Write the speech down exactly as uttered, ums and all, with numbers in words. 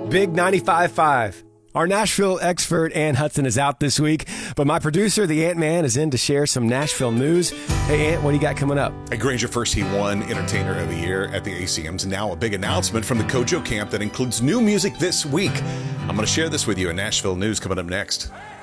Big ninety-five point five. Our Nashville expert, Ann Hudson, is out this week, but my producer, the Ant-Man, is in to share some Nashville news. Hey, Ant, what do you got coming up? At Granger First, he won Entertainer of the Year at the A C Ms. Now a big announcement from the Kojo camp that includes new music this week. I'm going to share this with you in Nashville news coming up next.